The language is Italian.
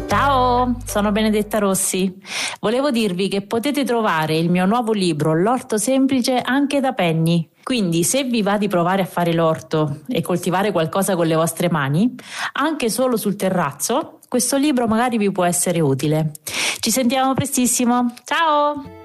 Ciao, sono Benedetta Rossi. Volevo dirvi che potete trovare il mio nuovo libro, L'orto semplice, anche da Penny. Quindi se vi va di provare a fare l'orto e coltivare qualcosa con le vostre mani, anche solo sul terrazzo, questo libro magari vi può essere utile. Ci sentiamo prestissimo. Ciao!